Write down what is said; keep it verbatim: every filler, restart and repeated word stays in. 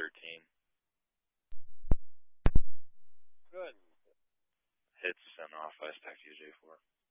thirteen. Good. Hits and off, I stack U J four.